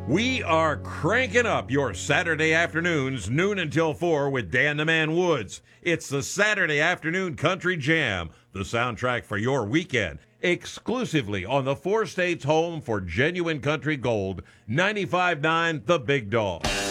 We are cranking up your Saturday afternoons, noon until 4 with Dan the Man Woods. It's the Saturday Afternoon Country Jam, the soundtrack for your weekend, exclusively on the four states home for genuine country gold, 95.9 The Big Dog.